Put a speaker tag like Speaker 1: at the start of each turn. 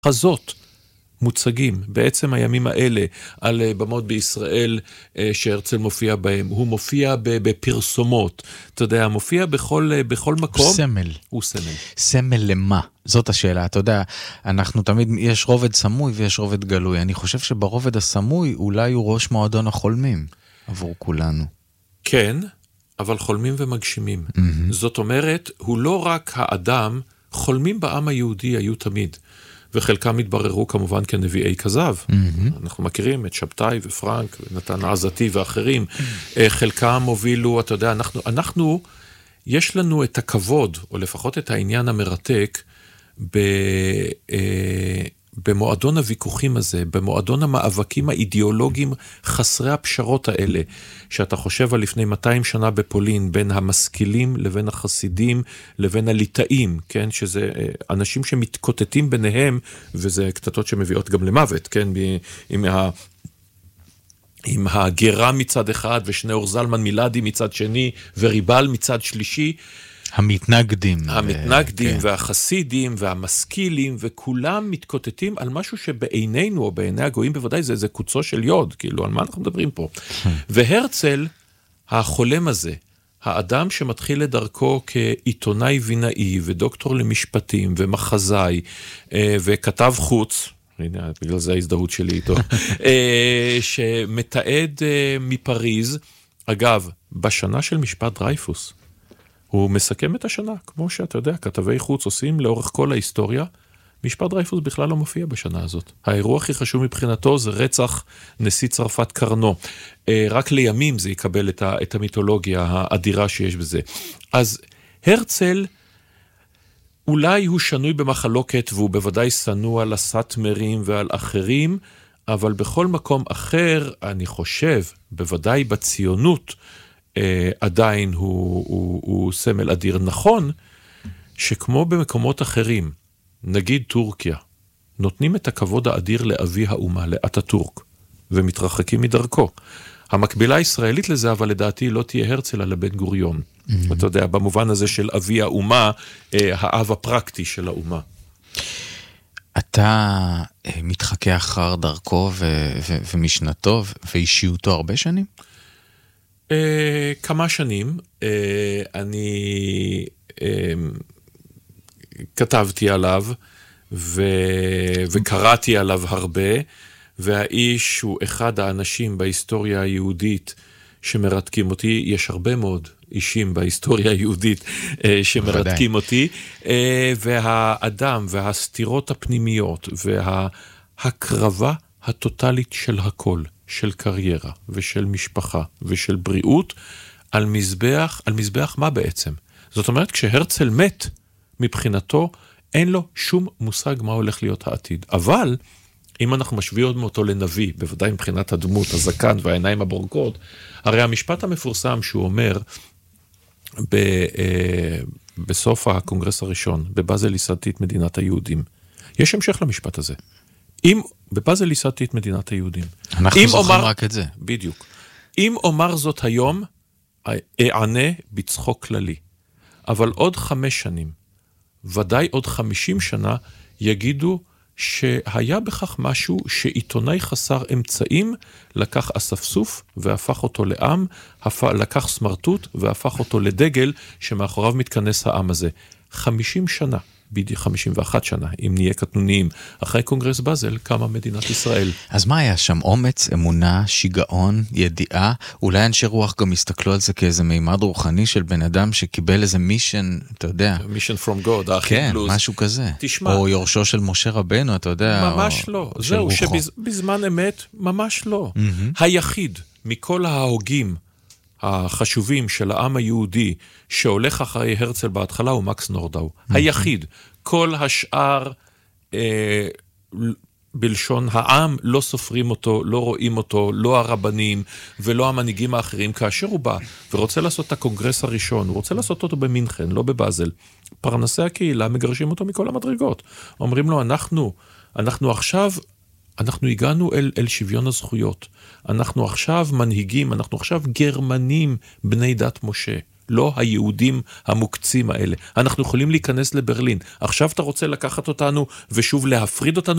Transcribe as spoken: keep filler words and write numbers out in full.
Speaker 1: חזות מוצגים בעצם הימים האלה על במות בישראל שהרצל מופיע בהם. הוא מופיע בפרסומות, אתה יודע, מופיע בכל, בכל מקום.
Speaker 2: הוא סמל.
Speaker 1: הוא סמל.
Speaker 2: סמל למה? זאת השאלה. אתה יודע, אנחנו תמיד, יש רובד סמוי ויש רובד גלוי. אני חושב שברובד הסמוי אולי הוא ראש מועדון החולמים עבור כולנו.
Speaker 1: כן, אבל חולמים ומגשימים. Mm-hmm. זאת אומרת, הוא לא רק האדם, חולמים בעם היהודי היו תמיד. וחלקם התבררו כמובן כנביאי כזב. Mm-hmm. אנחנו מכירים את שבתאי ופרנק, נתן עזתי ואחרים. Mm-hmm. חלקם הובילו, אתה יודע, אנחנו, אנחנו, יש לנו את הכבוד, או לפחות את העניין המרתק, ב, במועדון הוויכוחים הזה, במועדון המאבקים האידיאולוגיים חסרי הפשרות האלה, שאתה חושב על לפני מאתיים שנה בפולין, בין המשכילים לבין החסידים, לבין הליטאים, כן? שזה אנשים שמתקוטטים ביניהם, וזה קטטות שמביאות גם למוות, כן? עם ה... עם הגרה מצד אחד, ושניאור זלמן מילדי מצד שני, וריבל מצד שלישי,
Speaker 2: המתנגדים.
Speaker 1: המתנגדים ו... והחסידים והמשכילים, וכולם מתקוטטים על משהו שבעינינו, או בעיני הגויים בוודאי, זה איזה קוצו של יוד, כאילו, על מה אנחנו מדברים פה? והרצל, החולם הזה, האדם שמתחיל לדרכו כעיתונאי וינאי, ודוקטור למשפטים, ומחזאי, וכתב חוץ, הנה, בגלל זה ההזדהות שלי איתו, שמתעד מפריז, אגב, בשנה של משפט דרייפוס, הוא מסכם את השנה, כמו שאתה יודע, כתבי חוץ עושים לאורך כל ההיסטוריה, משפט דרייפוס בכלל לא מופיע בשנה הזאת. האירוע הכי חשוב מבחינתו זה רצח נשיא צרפת קרנו. רק לימים זה יקבל את, ה, את המיתולוגיה האדירה שיש בזה. אז הרצל, אולי הוא שנוי במחלוקת, והוא בוודאי שנוא על הסאטמרים ועל אחרים, אבל בכל מקום אחר, אני חושב, בוודאי בציונות, עדיין הוא, הוא, הוא סמל אדיר. נכון שכמו במקומות אחרים, נגיד טורקיה, נותנים את הכבוד האדיר לאבי האומה, לאטאטורק, ומתרחקים מדרכו. המקבילה הישראלית לזה, אבל לדעתי לא תהיה הרצל על הבן גוריון. Mm-hmm. אתה יודע, במובן הזה של אבי האומה, האב הפרקטי של האומה.
Speaker 2: אתה מתחכה אחר דרכו ו- ו- ומשנתו ואישיותו הרבה שנים?
Speaker 1: Uh, כמה שנים, uh, אני uh, כתבתי עליו ו... וקראתי עליו הרבה, והאיש הוא אחד האנשים בהיסטוריה היהודית שמרתקים אותי. יש הרבה מאוד אישים בהיסטוריה היהודית uh, שמרתקים אותי, uh, והאדם והסתירות הפנימיות וההקרבה הטוטלית של הכל, של קריירה ושל משפחה ושל בריאות, על מזבח, על מזבח מה בעצם? זאת אומרת, כשהרצל מת, מבחינתו אין לו שום מושג מה הולך להיות העתיד. אבל, אם אנחנו משווים אותו לנביא, בוודאי מבחינת הדמות, הזקן והעיניים הבורקות, הרי המשפט המפורסם שהוא אומר, ב, אה, בסוף הקונגרס הראשון, בבאזל ייסדתי את מדינת היהודים. יש המשך למשפט הזה. אם, בבאזל ייסדתי את מדינת היהודים.
Speaker 2: אנחנו זוכרים אומר, רק את זה.
Speaker 1: בדיוק. אם אומר זאת היום, אענה בצחוק כללי. אבל עוד חמש שנים, ודאי עוד חמישים שנה, יגידו שהיה בכך משהו שעיתונאי חסר אמצעים, לקח אספסוף והפך אותו לעם, לקח סמרטוט והפך אותו לדגל, שמאחוריו מתכנס העם הזה. חמישים שנה. בדיוק חמישים ואחת שנה, אם נהיה קטנוניים, אחרי קונגרס באזל, קמה מדינת ישראל.
Speaker 2: אז מה היה שם? אומץ, אמונה, שיגעון, ידיעה? אולי אנשי רוח גם הסתכלו על זה כאיזה מימד רוחני של בן אדם שקיבל איזה מישן, אתה יודע.
Speaker 1: מישן from God, האחים
Speaker 2: כן,
Speaker 1: בלוז.
Speaker 2: משהו כזה.
Speaker 1: תשמע.
Speaker 2: או יורשו של משה רבנו, אתה יודע.
Speaker 1: ממש או, לא. או זהו, שבזמן אמת, ממש לא. Mm-hmm. היחיד מכל ההוגים, החשובים של העם היהודי שהולך אחרי הרצל בהתחלה הוא מקס נורדאו. היחיד. כל השאר אה, בלשון העם לא סופרים אותו, לא רואים אותו, לא הרבנים ולא המנהיגים האחרים. כאשר הוא בא ורוצה לעשות את הקונגרס הראשון, הוא רוצה לעשות אותו במינכן, לא בבאזל. פרנסי הקהילה מגרשים אותו מכל המדרגות. אומרים לו, אנחנו, אנחנו עכשיו... אנחנו הגענו אל, אל שוויון הזכויות. אנחנו עכשיו מנהיגים, אנחנו עכשיו גרמנים בני דת משה. לא היהודים המוקצים האלה. אנחנו יכולים להיכנס לברלין. עכשיו אתה רוצה לקחת אותנו ושוב להפריד אותנו